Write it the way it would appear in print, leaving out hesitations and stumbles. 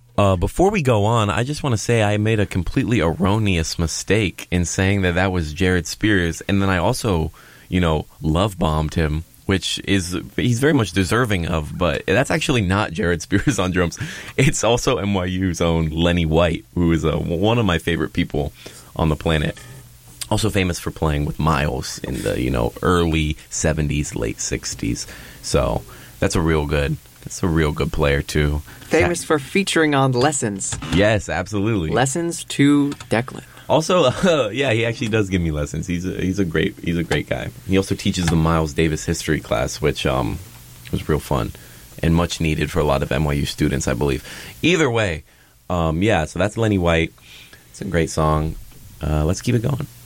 Before we go on, I just want to say I made a completely erroneous mistake in saying that that was Jared Spears, and then I also, love bombed him, which he's very much deserving of, but that's actually not Jared Spears on drums. It's also NYU's own Lenny White, who is one of my favorite people on the planet. Also famous for playing with Miles in the, early 70s, late 60s. So that's a real good player, too. Famous for featuring on Lessons. Yes, absolutely. Lessons to Declan. Also, yeah, he actually does give me lessons. He's a great guy. He also teaches the Miles Davis history class, which was real fun and much needed for a lot of NYU students, I believe. Either way, so that's Lenny White. It's a great song. Let's keep it going.